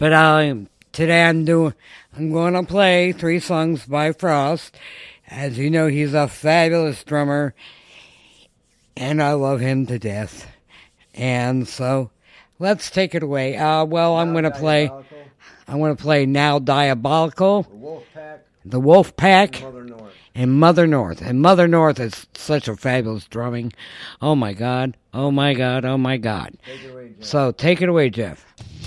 But today I'm going to play 3 songs by Frost. As you know, he's a fabulous drummer, and I love him to death. And so, let's take it away. I'm going to play. I'm going to play Now Diabolical, The Wolfpack, and Mother North. And Mother North is such a fabulous drumming. Oh my God! Oh my God! Oh my God! So take it away, Jeff.